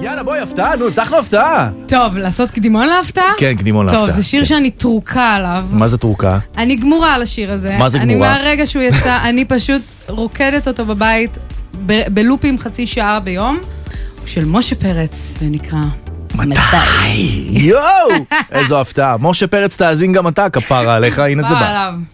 יאללה, בואי, הפתעה, נו, הבטחנו הפתעה. טוב, לעשות קדימון להפתעה? כן, קדימון להפתעה. טוב, זה שיר שאני טרוקה עליו. מה זה טרוקה? אני גמורה על השיר הזה. מה זה גמורה? אני מהרגע שהוא יצא, אני פשוט רוקדת אותו בבית, בלופים חצי שעה ביום, של משה פרץ, ונקרא... מתי? יואו! איזו הפתעה. משה פרץ תאזין גם אתה, כפרה עליך, הנה זה בא.